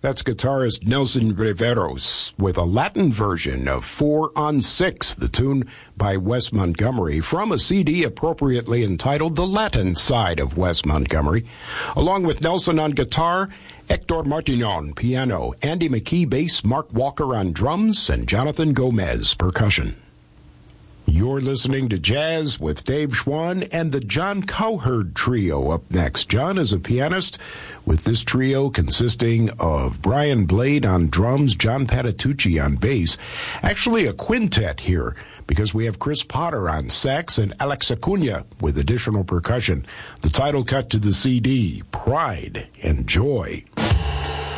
That's guitarist Nelson Riveros with a Latin version of 4 on 6, the tune by Wes Montgomery from a CD appropriately entitled The Latin Side of Wes Montgomery. Along with Nelson on guitar, Hector Martinon piano, Andy McKee bass, Mark Walker on drums, and Jonathan Gomez percussion. You're listening to Jazz with Dave Schwann and the John Cowherd Trio up next. John is a pianist with this trio consisting of Brian Blade on drums, John Patitucci on bass. Actually a quintet here because we have Chris Potter on sax and Alex Acuna with additional percussion. The title cut to the CD, Pride and Joy.